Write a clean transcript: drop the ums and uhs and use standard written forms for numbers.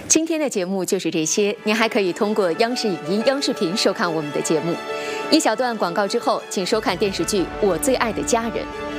今天的节目就是这些，您还可以通过央视影音、央视频收看我们的节目。一小段广告之后，请收看电视剧《我最爱的家人》。